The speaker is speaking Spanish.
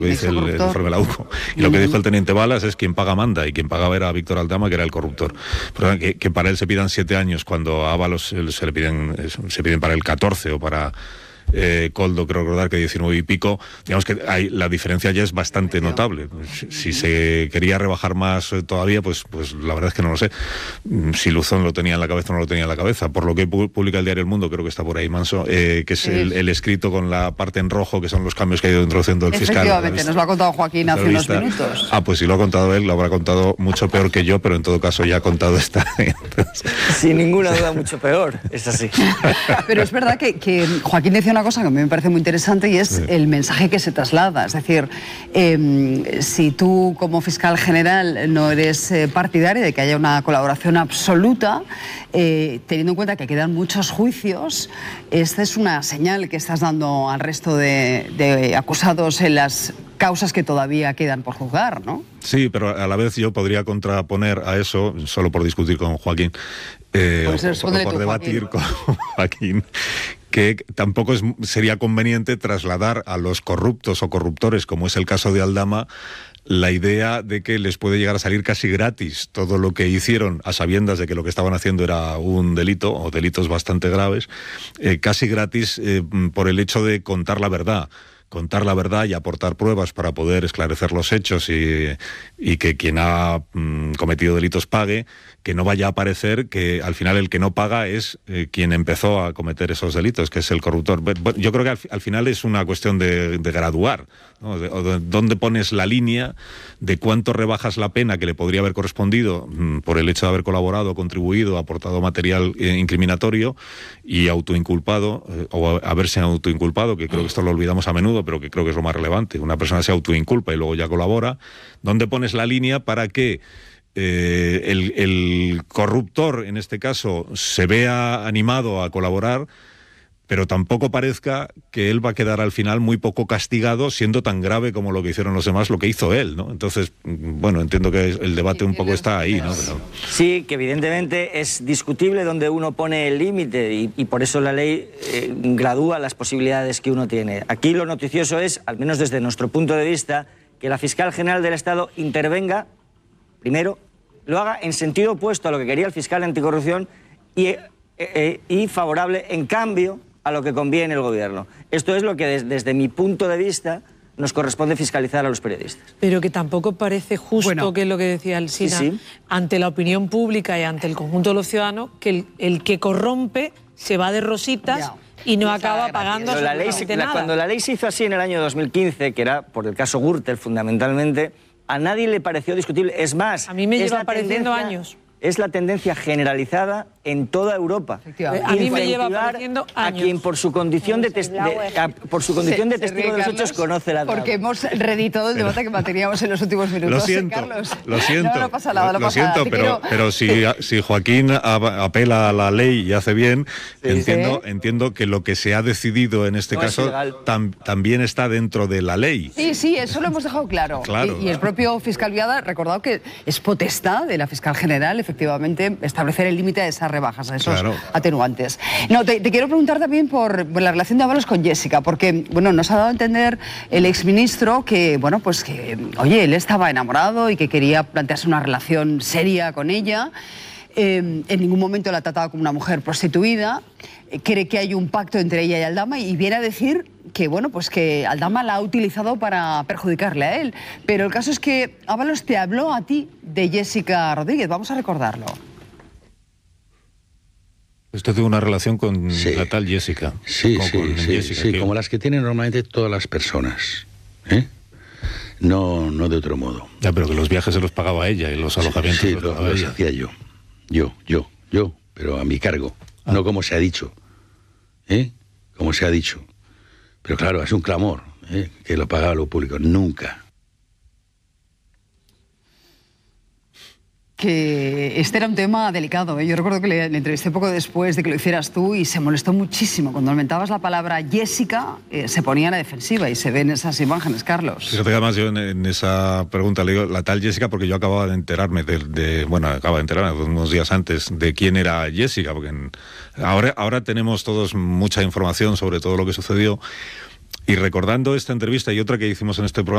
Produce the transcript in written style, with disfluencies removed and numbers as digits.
Lo dice el informe de la UCO. Y lo que dijo el teniente Balas es quien paga manda, y quien pagaba era Víctor Aldama, que era el corruptor. Pero que para él se pidan 7 años, cuando a Ábalos se piden para el 14, o para Koldo, creo recordar que 19 y pico, digamos que la diferencia ya es bastante notable. Si se quería rebajar más todavía, pues la verdad es que no lo sé. Si Luzón lo tenía en la cabeza o no lo tenía en la cabeza. Por lo que publica el diario El Mundo, creo que está por ahí Manso, que es el escrito con la parte en rojo, que son los cambios que ha ido introduciendo el fiscal. Efectivamente, nos lo ha contado Joaquín hace unos minutos. Pues si lo ha contado él, lo habrá contado mucho peor que yo, pero en todo caso ya ha contado esta. Sin ninguna duda, mucho peor, es así. Pero es verdad que Joaquín decía una cosa que a mí me parece muy interesante, y es el mensaje que se traslada. Es decir, si tú como fiscal general no eres partidario de que haya una colaboración absoluta, teniendo en cuenta que quedan muchos juicios, esta es una señal que estás dando al resto de acusados en las causas que todavía quedan por juzgar, ¿no? Sí, pero a la vez yo podría contraponer a eso, solo por discutir con Joaquín, o por debatir con Joaquín, que tampoco sería conveniente trasladar a los corruptos o corruptores, como es el caso de Aldama, la idea de que les puede llegar a salir casi gratis todo lo que hicieron, a sabiendas de que lo que estaban haciendo era un delito, o delitos bastante graves, casi gratis por el hecho de contar la verdad y aportar pruebas para poder esclarecer los hechos y que quien ha cometido delitos pague, que no vaya a parecer que al final el que no paga es quien empezó a cometer esos delitos, que es el corruptor. Yo creo que al final es una cuestión de graduar, ¿no? ¿Dónde pones la línea de cuánto rebajas la pena que le podría haber correspondido por el hecho de haber colaborado, contribuido, aportado material incriminatorio y autoinculpado, o haberse autoinculpado, que creo que esto lo olvidamos a menudo, pero que creo que es lo más relevante? Una persona se autoinculpa y luego ya colabora. ¿Dónde pones la línea para que el corruptor, en este caso, se vea animado a colaborar, pero tampoco parezca que él va a quedar al final muy poco castigado, siendo tan grave como lo que hicieron los demás, lo que hizo él, ¿no? Entonces, bueno, entiendo que el debate un poco está ahí, ¿no? Pero... Sí, que evidentemente es discutible donde uno pone el límite y por eso la ley gradúa las posibilidades que uno tiene. Aquí lo noticioso es, al menos desde nuestro punto de vista, que la fiscal general del Estado intervenga, primero, lo haga en sentido opuesto a lo que quería el fiscal anticorrupción y favorable, en cambio, a lo que conviene el gobierno. Esto es lo que desde mi punto de vista nos corresponde fiscalizar a los periodistas. Pero que tampoco parece justo, que es lo que decía Alsina, ante la opinión pública y ante el conjunto de los ciudadanos, que el que corrompe se va de rositas y no acaba pagando absolutamente nada. Cuando la ley se hizo así en el año 2015, que era por el caso Gürtel fundamentalmente, a nadie le pareció discutible. Es más, a mí me lleva pareciendo años. Es la tendencia generalizada en toda Europa. A mí me lleva pareciendo años. A quien por su condición de testigo de los hechos conoce la porque hemos reeditado el debate que manteníamos en los últimos minutos. Lo siento, Carlos. Lo siento. No pasa nada, lo siento, pero si Joaquín apela a la ley y hace bien, entiendo que lo que se ha decidido en este caso también está dentro de la ley. Sí, eso lo hemos dejado claro. Y el propio fiscal Viada ha recordado que es potestad de la fiscal general, efectivamente, establecer el límite a esas rebajas, a esos atenuantes. No, te quiero preguntar también por la relación de Ábalos con Jessica, porque, bueno, nos ha dado a entender el exministro que, bueno, pues que, oye, él estaba enamorado y que quería plantearse una relación seria con ella. En ningún momento la ha tratado como una mujer prostituida. Cree que hay un pacto entre ella y Aldama y viene a decir que, bueno, pues que Aldama la ha utilizado para perjudicarle a él. Pero el caso es que Ábalos te habló a ti de Jessica Rodríguez. Vamos a recordarlo. Usted tuvo una relación con la tal Jessica. Sí, como las que tienen normalmente todas las personas, ¿eh? No de otro modo. Ya, pero que los viajes se los pagaba ella y los alojamientos los hacía yo. Yo, pero a mi cargo. No como se ha dicho. Como se ha dicho. Pero claro, es un clamor, que lo pagaba lo público. Nunca. Que este era un tema delicado. Yo recuerdo que le entrevisté poco después de que lo hicieras tú y se molestó muchísimo. Cuando mentabas la palabra Jessica, se ponía a la defensiva y se ven esas imágenes, Carlos. Fíjate que además yo en esa pregunta le digo la tal Jessica porque yo acababa de enterarme acabo de enterarme unos días antes de quién era Jessica, porque ahora tenemos todos mucha información sobre todo lo que sucedió. Y recordando esta entrevista y otra que hicimos en este programa,